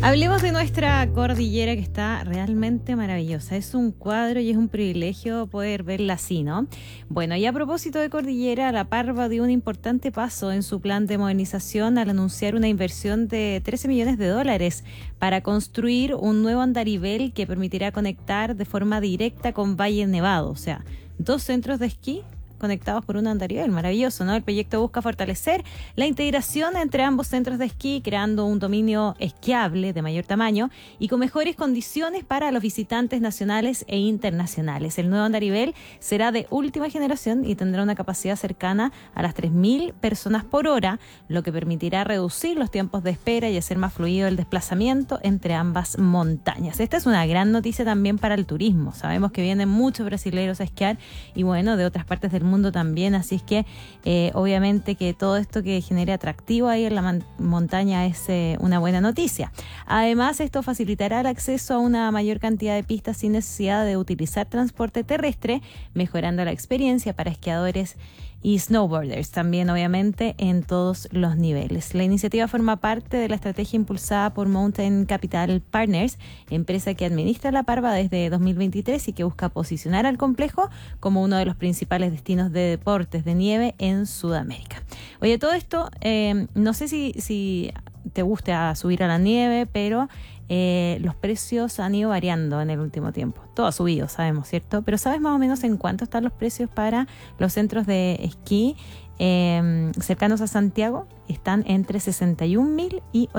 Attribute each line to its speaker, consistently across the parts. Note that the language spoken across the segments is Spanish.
Speaker 1: Hablemos de nuestra cordillera, que está realmente maravillosa. Es un cuadro y es un privilegio poder verla así, ¿no? Bueno, y a propósito de cordillera, la Parva dio un importante paso en su plan de modernización al anunciar una inversión de $13 millones para construir un nuevo andarivel que permitirá conectar de forma directa con Valle Nevado, o sea, 2 centros de esquí conectados por un andarivel. Maravilloso, ¿no? El proyecto busca fortalecer la integración entre ambos centros de esquí, creando un dominio esquiable de mayor tamaño y con mejores condiciones para los visitantes nacionales e internacionales. El nuevo andarivel será de última generación y tendrá una capacidad cercana a las 3.000 personas por hora, lo que permitirá reducir los tiempos de espera y hacer más fluido el desplazamiento entre ambas montañas. Esta es una gran noticia también para el turismo. Sabemos que vienen muchos brasileños a esquiar y bueno, de otras partes del mundo también, así es que obviamente que todo esto que genere atractivo ahí en la montaña es una buena noticia. Además, esto facilitará el acceso a una mayor cantidad de pistas sin necesidad de utilizar transporte terrestre, mejorando la experiencia para esquiadores y snowboarders, también obviamente en todos los niveles. La iniciativa forma parte de la estrategia impulsada por Mountain Capital Partners, empresa que administra la Parva desde 2023 y que busca posicionar al complejo como uno de los principales destinos de deportes de nieve en Sudamérica. Oye, todo esto, no sé si te gusta subir a la nieve, pero los precios han ido variando en el último tiempo. Todo ha subido, sabemos, ¿cierto? Pero ¿sabes más o menos en cuánto están los precios para los centros de esquí cercanos a Santiago? Están entre 61.000 y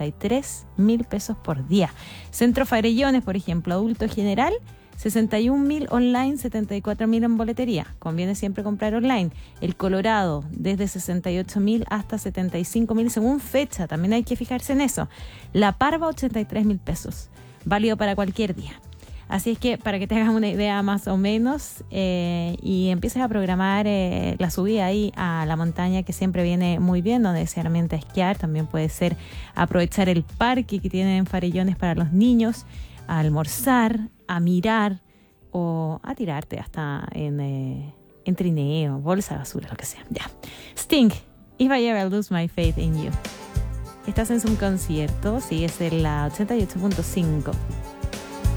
Speaker 1: 83.000 pesos por día. Centro Farellones, por ejemplo, adulto general, 61.000 online, 74.000 en boletería. Conviene siempre comprar online. El Colorado, desde 68.000 hasta 75.000 según fecha. También hay que fijarse en eso. La Parva, 83.000 pesos. Válido para cualquier día. Así es que para que te hagas una idea más o menos y empieces a programar la subida ahí a la montaña, que siempre viene muy bien, no necesariamente a esquiar. También puede ser aprovechar el parque que tienen Farellones para los niños, a almorzar, a mirar o a tirarte hasta en trineo, bolsa de basura, lo que sea. Ya. Sting, If I Ever Lose My Faith in You. Estás en su concierto, sigues en la 88.5.